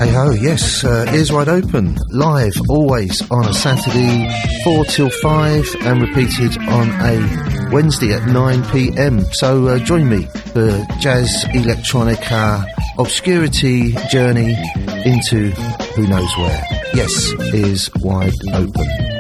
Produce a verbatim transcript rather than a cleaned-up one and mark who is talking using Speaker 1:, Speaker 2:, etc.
Speaker 1: Hey ho, yes, uh, Ears Wide Open, live always on a Saturday four till five and repeated on a Wednesday at nine p m. So uh, join me for jazz, electronica, obscurity journey into who knows where. Yes, Ears Wide Open.